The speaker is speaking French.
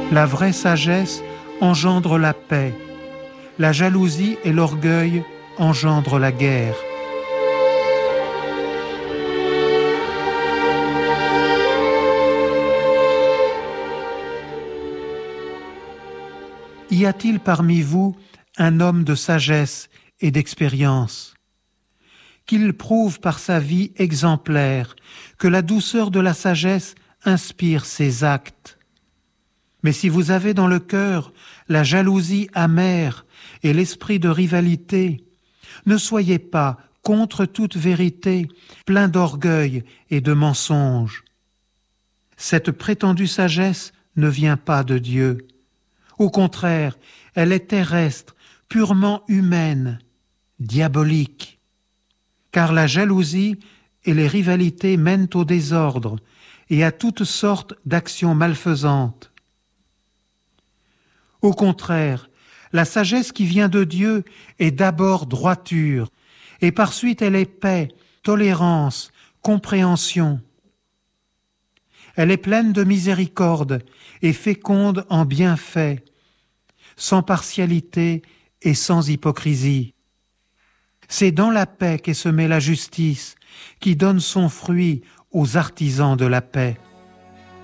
La vraie sagesse engendre la paix. La jalousie et l'orgueil engendrent la guerre. Y a-t-il parmi vous un homme de sagesse et d'expérience? Qu'il prouve par sa vie exemplaire que la douceur de la sagesse inspire ses actes. Mais si vous avez dans le cœur la jalousie amère et l'esprit de rivalité, ne soyez pas, contre toute vérité, plein d'orgueil et de mensonges. Cette prétendue sagesse ne vient pas de Dieu. Au contraire, elle est terrestre, purement humaine, diabolique. Car la jalousie et les rivalités mènent au désordre et à toutes sortes d'actions malfaisantes. Au contraire, la sagesse qui vient de Dieu est d'abord droiture, et par suite elle est paix, tolérance, compréhension. Elle est pleine de miséricorde et féconde en bienfaits, sans partialité et sans hypocrisie. C'est dans la paix qu'est semée la justice, qui donne son fruit aux artisans de la paix.